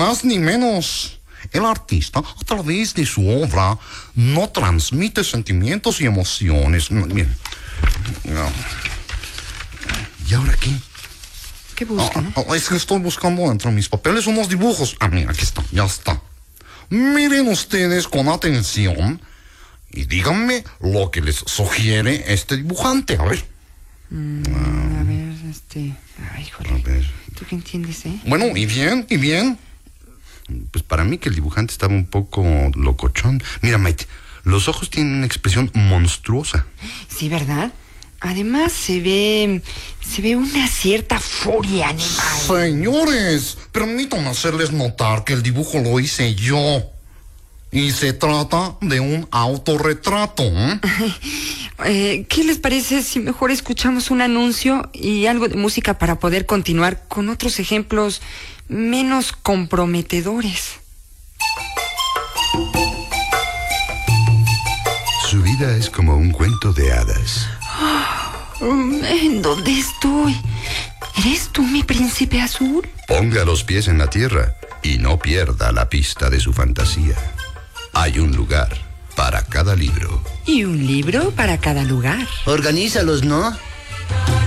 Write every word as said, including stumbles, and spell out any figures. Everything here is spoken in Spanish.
más ni menos. El artista, a través de su obra, no transmite sentimientos y emociones. Miren. No. ¿Y ahora qué? ¿Qué buscan? Ah, es que estoy buscando entre mis papeles unos dibujos. Ah, mira, aquí está, ya está. Miren ustedes con atención y díganme lo que les sugiere este dibujante. A ver. Mm, ah. A ver, este... Ay, híjole. A ver. ¿Tú qué entiendes, eh? Bueno, ¿y bien? ¿Y bien? Pues para mí que el dibujante estaba un poco locochón. Mira, Maite, los ojos tienen una expresión monstruosa. Sí, ¿verdad? Además se ve... Se ve una cierta furia animal. Señores, permítanme hacerles notar que el dibujo lo hice yo. Y se trata de un autorretrato, ¿eh? eh, ¿Qué les parece si mejor escuchamos un anuncio y algo de música para poder continuar con otros ejemplos menos comprometedores? Su vida es como un cuento de hadas. ¿En dónde estoy? ¿Eres tú mi príncipe azul? Ponga los pies en la tierra y no pierda la pista de su fantasía. Hay un lugar para cada libro. Y un libro para cada lugar. Organízalos, ¿no?